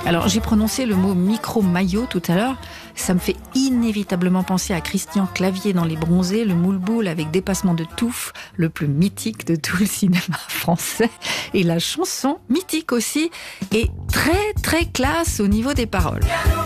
Alors, j'ai prononcé le mot micro-maillot tout à l'heure. Ça me fait inévitablement penser à Christian Clavier dans Les Bronzés, le moule-boule avec dépassement de touffe, le plus mythique de tout le cinéma français. Et la chanson, mythique aussi, et très très classe au niveau des paroles.